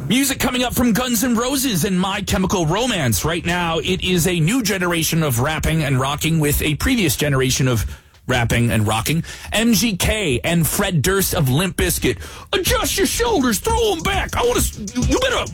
Music coming up from Guns N' Roses and My Chemical Romance. Right now, it is a new generation of rapping and rocking with a previous generation of rapping and rocking. MGK and Fred Durst of Limp Bizkit. Adjust your shoulders, throw them back. You better